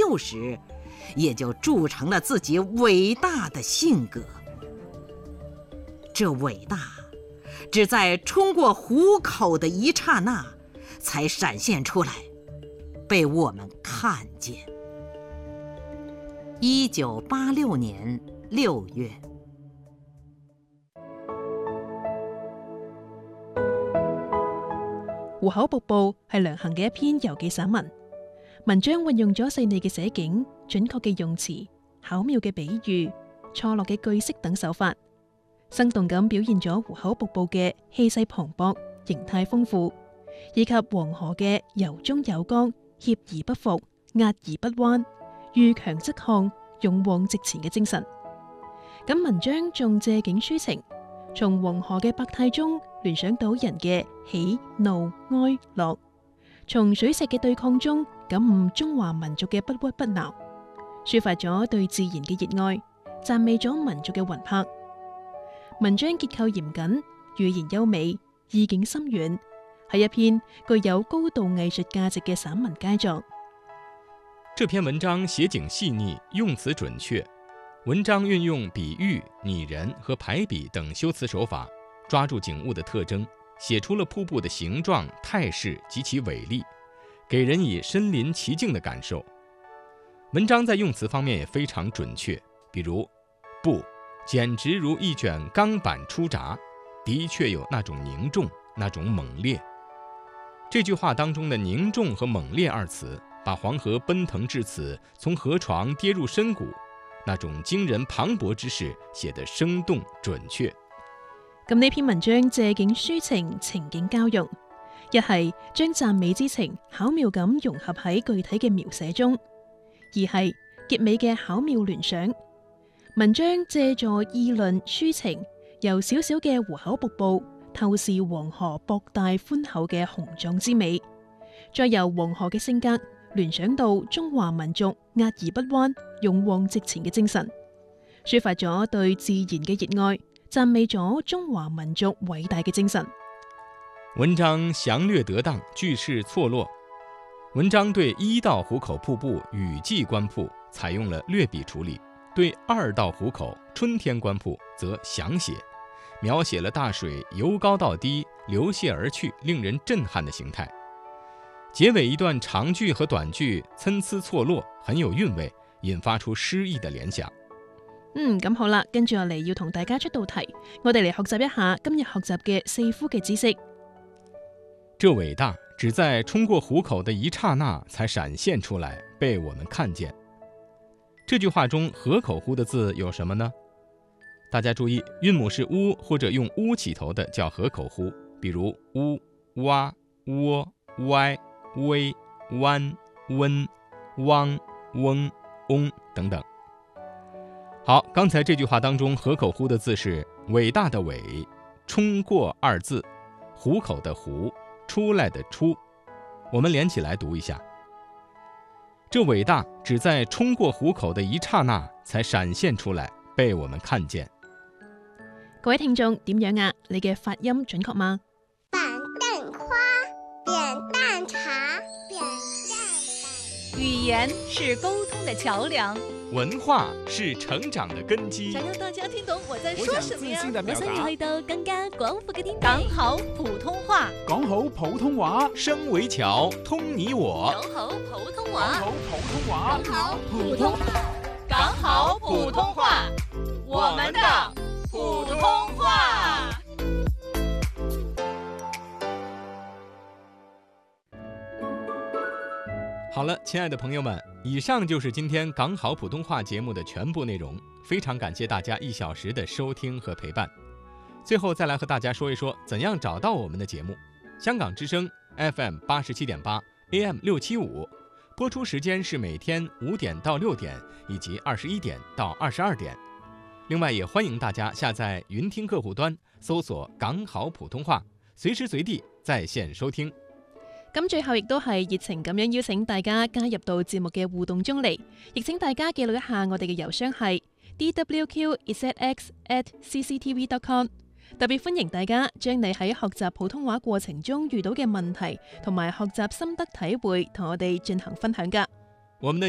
6时，也就铸成了自己伟大的性格。这伟大只在冲过虎口的一刹那才闪现出来，被我们看见。1986年6月， 湖口瀑布係梁衡嘅一篇遊記散文，文章運用咗細膩嘅寫景、準確嘅用詞、巧妙嘅比喻、錯落嘅句式等手法，生動咁表現咗湖口瀑布嘅氣勢磅礴、形態豐富，以及黃河嘅柔中有剛、脅而不伏、壓而不彎、遇強則抗、勇往直前嘅精神。咁文章仲借景抒情，從黃河嘅百態中聯想到人嘅喜怒哀樂，從水石嘅對抗中感悟中華民族嘅不屈不撓，抒發咗對自然嘅熱愛，讚美咗民族嘅魂魄。文章結構嚴謹，語言優美，意境深遠，係一篇具有高度藝術價值嘅散文佳作。 這篇文章寫景細膩，用詞準確。文章運用比喻、擬人和排比等修辭手法，抓住景物的特徵，寫出了瀑布的形狀、態勢及其偉力，給人以身臨其境的感受。文章在用詞方面也非常準確，比如“布”簡直如一卷鋼板出閘，的確有那種凝重、那種猛烈。這句話當中的凝重和猛烈二詞，把黃河奔騰至此，從河床跌入深谷，那種驚人磅礴之勢寫得生動準確。 咁呢篇文章借景抒情，情景交融，一係將讚美之情巧妙咁融合喺具體嘅描寫中，二係結尾嘅巧妙聯想。文章借助意論抒情，由小小嘅湖口瀑布透視黃河博大寬厚嘅雄壯之美，再由黃河嘅性格聯想到中華民族壓而不彎、勇往直前嘅精神，抒發咗對自然嘅熱愛，讚美咗中華民族偉大嘅精神。 文章詳略得當，句式錯落。文章對1道湖口瀑布雨季觀瀑採用了略筆處理，對2道湖口春天觀瀑則詳寫，描寫了大水由高到低流瀉而去，令人震撼的形態。結尾一段長句和短句參差錯落，很有韻味，引發出詩意的聯想。 咁好啦，跟住落嚟要同大家出道題，我哋嚟學習一下今日學習嘅四呼嘅知識。 這偉大只在衝過湖口的一剎那才閃現出來，被我們看見。這句話中河口呼的字有什麼呢？大家注意，韻母是烏或者用烏起頭的叫河口呼，比如烏、洼、窩、歪、微、彎、溫、汪、翁、翁等等。好，剛才這句話當中河口呼的字是偉大的偉，衝過二字，湖口的湖，出來的出。我們連起來讀一下。這偉大只在衝過湖口的一剎那才閃現出來，被我們看見。 各位聽眾點樣啊？你嘅發音準確嗎？ 板凳花，扁擔茶，扁擔。 語言是溝通的橋樑， 文化是成長的根基。 想讓大家聽懂我在說什麼呀？ 我想要去到更加廣闊嘅天地。 講好普通話， 講好普通話， 聲為橋，通你我。 講好普通話， 講好普通話， 講好普通話，講好普通話，我們的普通話。 好了，親愛的朋友們，以上就是今天講好普通話節目的全部內容，非常感謝大家1小時的收聽和陪伴。最後再來和大家說一說怎樣找到我們的節目。香港之聲 FM 87.8 AM 675，播出時間是每天5點到6點以及21點到22點。另外也歡迎大家下載雲聽客戶端，搜索講好普通話，隨時隨地在線收聽。 咁最後亦都係熱情咁樣邀請大家加入到節目嘅互動中嚟，亦請大家記錄一下我哋嘅郵箱係 dwq@cctv.com。特別歡迎大家將你喺學習普通話過程中遇到嘅問題同埋學習心得體會同我哋進行分享㗎。 我們的